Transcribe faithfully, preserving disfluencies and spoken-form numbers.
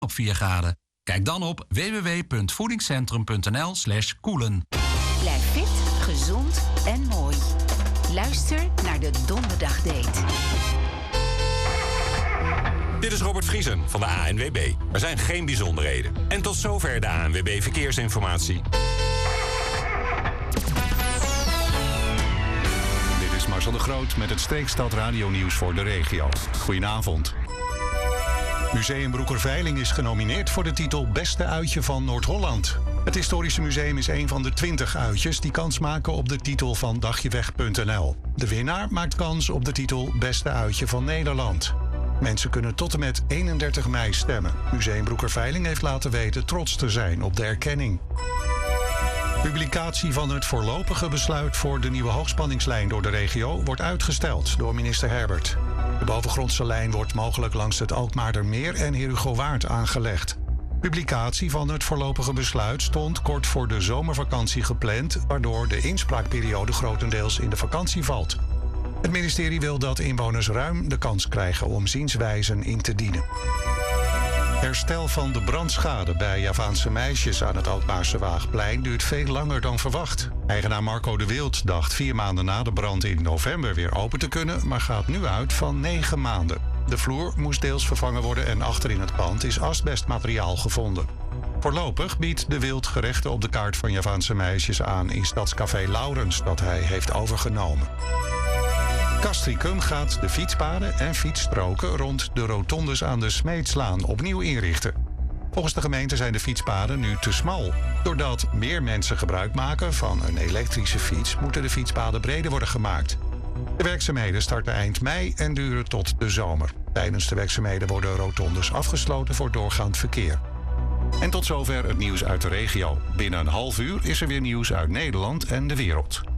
op vier graden. Kijk dan op w w w punt voedingscentrum punt n l slash koelen. Blijf fit, gezond en mooi. Luister naar de Donderdagdate. Dit is Robert Vriesen van de A N W B. Er zijn geen bijzonderheden. En tot zover de A N W B Verkeersinformatie. Dit is Marcel de Groot met het Streekstad Radio-nieuws voor de regio. Goedenavond. Museum Broekerveiling is genomineerd voor de titel Beste Uitje van Noord-Holland. Het Historische Museum is een van de twintig uitjes die kans maken op de titel van dagjeweg punt n l. De winnaar maakt kans op de titel Beste Uitje van Nederland. Mensen kunnen tot en met eenendertig mei stemmen. Museum Broekerveiling heeft laten weten trots te zijn op de erkenning. Publicatie van het voorlopige besluit voor de nieuwe hoogspanningslijn door de regio wordt uitgesteld door minister Herbert. De bovengrondse lijn wordt mogelijk langs het Alkmaardermeer en Herugowaard aangelegd. Publicatie van het voorlopige besluit stond kort voor de zomervakantie gepland, waardoor de inspraakperiode grotendeels in de vakantie valt. Het ministerie wil dat inwoners ruim de kans krijgen om zienswijzen in te dienen. Herstel van de brandschade bij Javaanse meisjes aan het Alkmaarse Waagplein duurt veel langer dan verwacht. Eigenaar Marco de Wild dacht vier maanden na de brand in november weer open te kunnen, maar gaat nu uit van negen maanden. De vloer moest deels vervangen worden en achter in het pand is asbestmateriaal gevonden. Voorlopig biedt de Wild gerechten op de kaart van Javaanse meisjes aan in Stadscafé Laurens dat hij heeft overgenomen. Castricum gaat de fietspaden en fietsstroken rond de rotondes aan de Smeetslaan opnieuw inrichten. Volgens de gemeente zijn de fietspaden nu te smal. Doordat meer mensen gebruik maken van een elektrische fiets, moeten de fietspaden breder worden gemaakt. De werkzaamheden starten eind mei en duren tot de zomer. Tijdens de werkzaamheden worden rotondes afgesloten voor doorgaand verkeer. En tot zover het nieuws uit de regio. Binnen een half uur is er weer nieuws uit Nederland en de wereld.